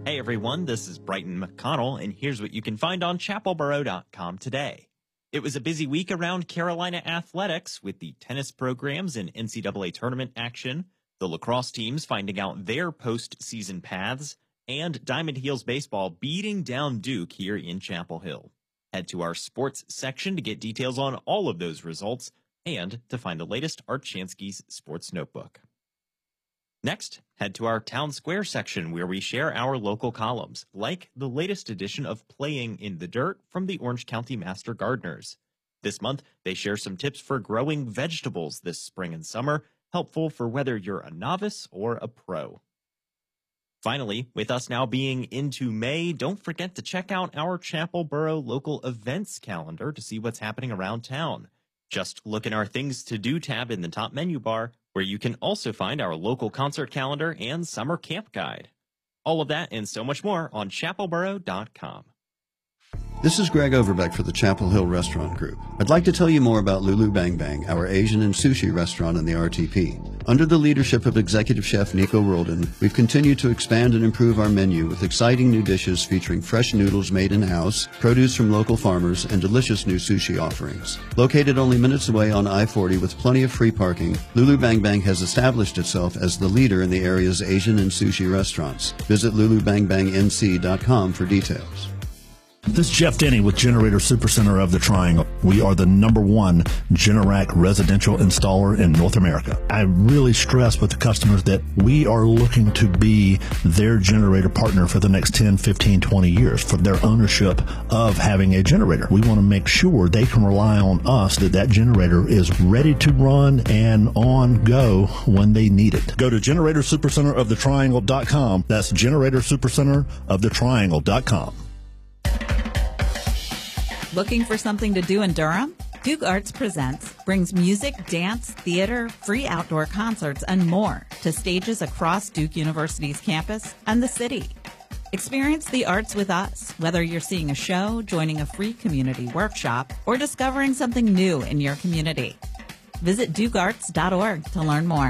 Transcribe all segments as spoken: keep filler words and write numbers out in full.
Hey everyone, this is Brighton McConnell, and here's what you can find on chapel boro dot com today. It was a busy week around Carolina athletics with the tennis programs in N C double A tournament action, the lacrosse teams finding out their postseason paths, and Diamond Heels baseball beating down Duke here in Chapel Hill. Head to our sports section to get details on all of those results and to find the latest Art Shansky's Sports Notebook. Next, head to our Town Square section where we share our local columns, like the latest edition of Playing in the Dirt from the Orange County Master Gardeners. This month, they share some tips for growing vegetables this spring and summer, helpful for whether you're a novice or a pro. Finally, with us now being into May, don't forget to check out our Chapel Boro local events calendar to see what's happening around town. Just look in our Things to Do tab in the top menu bar, where you can also find our local concert calendar and summer camp guide. All of that and so much more on chapel boro dot com. This is Greg Overbeck for the Chapel Hill Restaurant Group. I'd like to tell you more about Lulu Bang Bang, our Asian and sushi restaurant in the R T P. Under the leadership of Executive Chef Nico Roldan, we've continued to expand and improve our menu with exciting new dishes featuring fresh noodles made in-house, produce from local farmers, and delicious new sushi offerings. Located only minutes away on I forty with plenty of free parking, Lulu Bang Bang has established itself as the leader in the area's Asian and sushi restaurants. Visit lulu bang bang n c dot com for details. This is Jeff Denny with Generator Supercenter of the Triangle. We are the number one Generac residential installer in North America. I really stress with the customers that we are looking to be their generator partner for the next ten, fifteen, twenty years for their ownership of having a generator. We want to make sure they can rely on us that that generator is ready to run and on go when they need it. Go to generator supercenter of the triangle dot com. That's generator supercenter of the triangle dot com. Looking for something to do in Durham? Duke Arts Presents brings music, dance, theater, free outdoor concerts, and more to stages across Duke University's campus and the city. Experience the arts with us, whether you're seeing a show, joining a free community workshop, or discovering something new in your community. Visit duke arts dot org to learn more.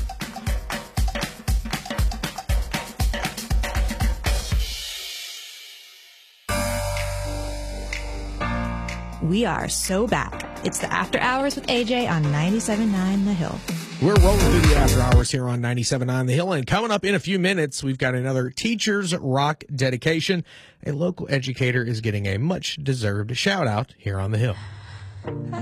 We are so back. It's the After Hours with A J on ninety-seven point nine The Hill. We're rolling through the After Hours here on ninety-seven point nine The Hill, and coming up in a few minutes, we've got another Teachers Rock dedication. A local educator is getting a much-deserved shout-out here on The Hill.